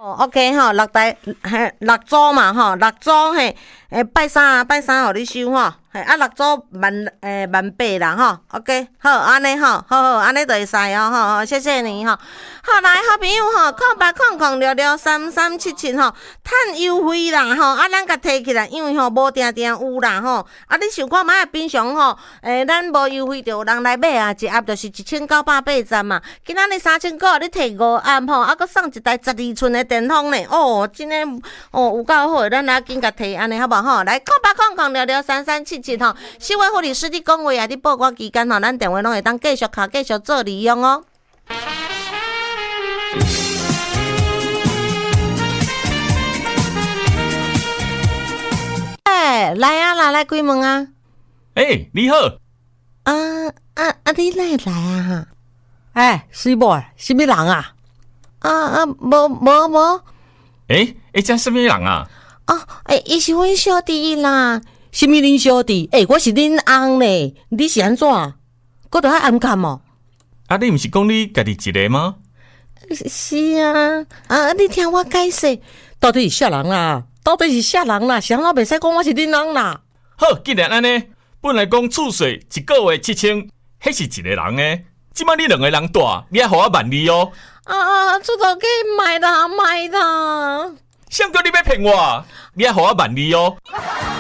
OK 吼，六组嘛吼，六组嘿，拜三互你收吼，嘿啊六组1,800啦吼 ，OK 好安尼吼，好安尼就会使哦吼，谢谢你吼。好来，好朋友吼，0800663377吼，趁优惠啦吼，啊咱甲摕起来，因为吼无定有啦吼，啊你想看卖平常吼，咱无优惠就有人来买啊，一盒就是1980嘛，今仔日3000块，你摕5盒吼，啊，搁送一台12寸的电风呢，哦，真诶，哦，有够好，咱来紧甲摕安尼好无吼？来0800663377吼，社会福利师你讲话啊，你报关期间吼，咱电话拢会当继续做利用哦。来啊，来开门啊！ 你好。 你哪会来啊？ 水某，什么人啊？ 无。 这什么人啊？ 伊是阮小弟啦。 什么恁小弟？我是恁翁呢，你是安怎？搁着遐暗看哦？ 你毋是讲你家己一个吗？ 是啊，你听我解释， 到底是啥人啦？谁人袂使讲我是恁翁啦？ 好，既然安尼，本来讲厝税一个月7000，迄是一个人诶。即摆你2个人住，你还互我12000哦。 出头家卖啦。 谁叫你要骗我？你还互我12000哦。